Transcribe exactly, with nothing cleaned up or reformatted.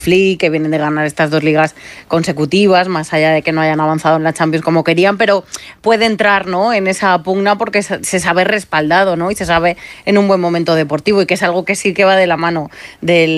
Flick, que vienen de ganar estas dos ligas consecutivas, más allá de que no hayan avanzado en la Champions como querían, pero puede entrar, ¿no?, en esa pugna porque se sabe respaldado, ¿no?, y se sabe en un buen momento deportivo, y que es algo que sí que va de la mano del